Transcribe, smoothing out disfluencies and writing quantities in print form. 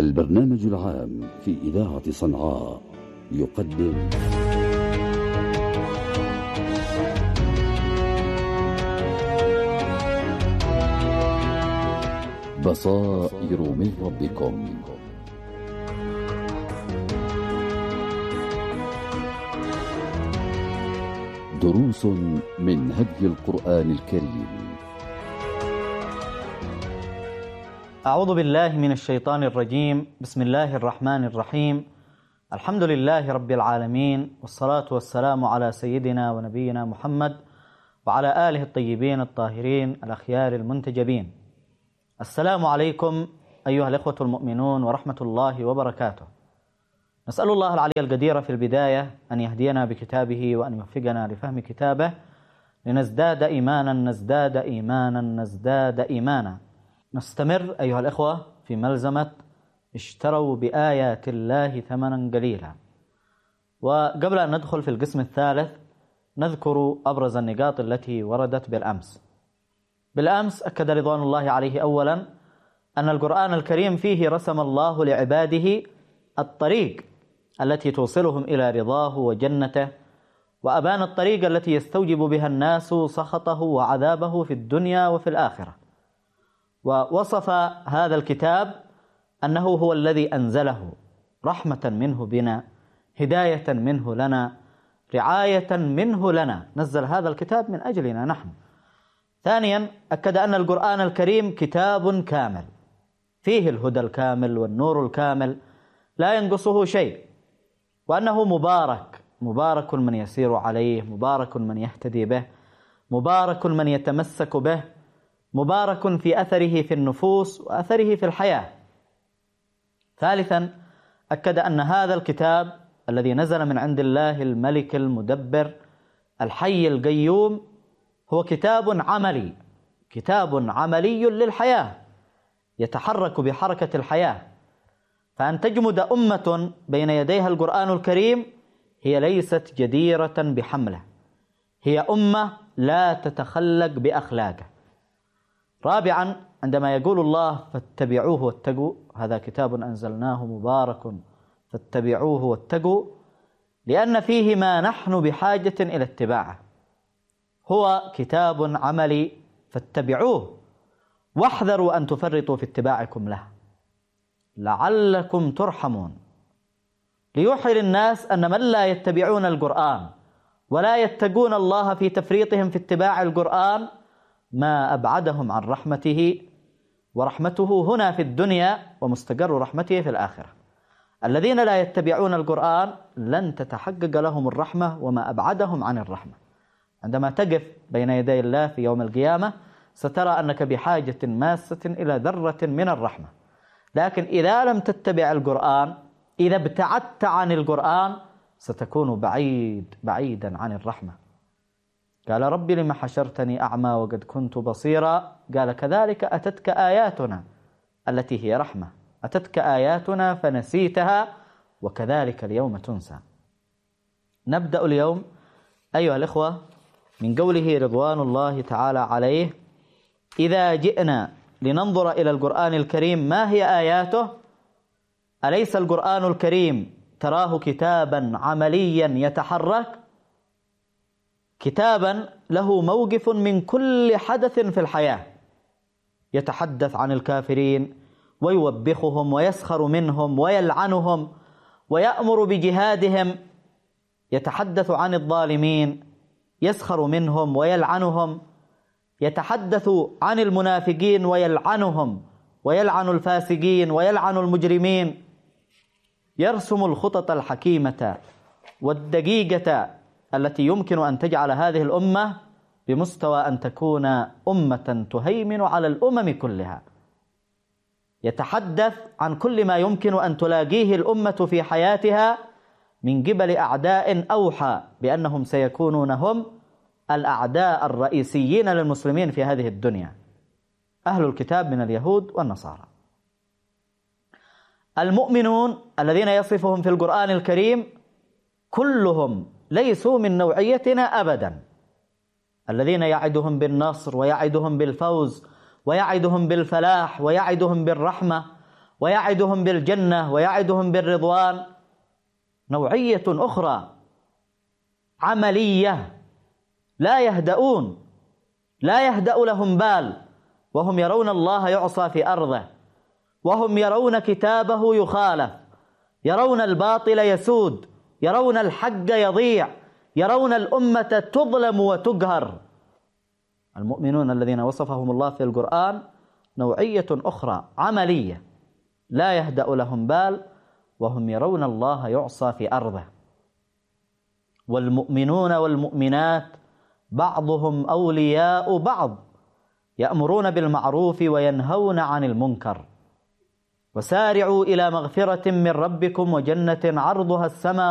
البرنامج العام في إذاعة صنعاء يقدم بصائر من ربكم. دروس من هدي القرآن الكريم. أعوذ بالله من الشيطان الرجيم. بسم الله الرحمن الرحيم. الحمد لله رب العالمين، والصلاة والسلام على سيدنا ونبينا محمد وعلى آله الطيبين الطاهرين الأخيار المنتجبين. السلام عليكم أيها الإخوة المؤمنون ورحمة الله وبركاته. نسأل الله العلي القدير في البداية أن يهدينا بكتابه وأن يوفقنا لفهم كتابه لنزداد إيمانا نزداد إيمانا نزداد إيمانا. نستمر أيها الإخوة في ملزمة اشتروا بآيات الله ثمنا قليلا. وقبل أن ندخل في القسم الثالث نذكر أبرز النقاط التي وردت بالأمس أكد رضوان الله عليه أولا أن القرآن الكريم فيه رسم الله لعباده الطريق التي توصلهم إلى رضاه وجنته، وأبان الطريق التي يستوجب بها الناس سخطه وعذابه في الدنيا وفي الآخرة. ووصف هذا الكتاب أنه هو الذي أنزله رحمة منه بنا، هداية منه لنا، رعاية منه لنا. نزل هذا الكتاب من أجلنا نحن. ثانيا أكد أن القرآن الكريم كتاب كامل فيه الهدى الكامل والنور الكامل لا ينقصه شيء، وأنه مبارك من يسير عليه، مبارك من يهتدي به، مبارك من يتمسك به، مبارك في أثره في النفوس وأثره في الحياة. ثالثا أكد أن هذا الكتاب الذي نزل من عند الله الملك المدبر الحي القيوم هو كتاب عملي للحياة، يتحرك بحركة الحياة. فأن تجمد أمة بين يديها القرآن الكريم هي ليست جديرة بحمله، هي أمة لا تتخلق بأخلاقه. رابعا عندما يقول الله فاتبعوه واتقوا، هذا كتاب أنزلناه مبارك فاتبعوه واتقوا، لأن فيه ما نحن بحاجة إلى اتباعه. هو كتاب عملي فاتبعوه، واحذروا أن تفرطوا في اتباعكم له لعلكم ترحمون. ليوحي للناس أن من لا يتبعون القرآن ولا يتقون الله في تفريطهم في اتباع القرآن ما أبعدهم عن رحمته، ورحمته هنا في الدنيا ومستقر رحمته في الآخرة. الذين لا يتبعون القرآن لن تتحقق لهم الرحمة وما أبعدهم عن الرحمة. عندما تقف بين يدي الله في يوم القيامة سترى أنك بحاجة ماسة إلى ذرة من الرحمة. لكن إذا لم تتبع القرآن، إذا ابتعدت عن القرآن، ستكون بعيدا عن الرحمة. قال ربي لما حشرتني أعمى وقد كنت بصيرا، قال كذلك أتتك آياتنا التي هي رحمة، أتتك آياتنا فنسيتها وكذلك اليوم تنسى. نبدأ اليوم أيها الإخوة من قوله رضوان الله تعالى عليه: إذا جئنا لننظر إلى القرآن الكريم ما هي آياته؟ أليس القرآن الكريم تراه كتابا عمليا يتحرك، كتابا له موقف من كل حدث في الحياة، يتحدث عن الكافرين ويوبخهم ويسخر منهم ويلعنهم ويأمر بجهادهم، يتحدث عن الظالمين يسخر منهم ويلعنهم، يتحدث عن المنافقين ويلعنهم ويلعن الفاسقين ويلعن المجرمين، يرسم الخطط الحكيمة والدقيقة التي يمكن أن تجعل هذه الأمة بمستوى أن تكون أمة تهيمن على الأمم كلها. يتحدث عن كل ما يمكن أن تلاقيه الأمة في حياتها من قبل أعداء أوحى بأنهم سيكونون هم الأعداء الرئيسيين للمسلمين في هذه الدنيا، أهل الكتاب من اليهود والنصارى. المؤمنون الذين يصفهم في القرآن الكريم كلهم ليسوا من نوعيتنا أبدا، الذين يعدهم بالنصر ويعدهم بالفوز ويعدهم بالفلاح ويعدهم بالرحمة ويعدهم بالجنة ويعدهم بالرضوان. نوعية أخرى عملية، لا يهدؤون، لا يهدأ لهم بال، وهم يرون الله يعصى في أرضه، وهم يرون كتابه يخالف، يرون الباطل يسود، يرون الحق يضيع، يرون الأمة تظلم وتقهر. المؤمنون الذين وصفهم الله في القرآن نوعية أخرى عملية، لا يهدأ لهم بال، وهم يرون الله يعصى في أرضه. والمؤمنون والمؤمنات بعضهم أولياء بعض، يأمرون بالمعروف وينهون عن المنكر. وسارعوا إلى مغفرة من ربكم وجنة عرضها السماوات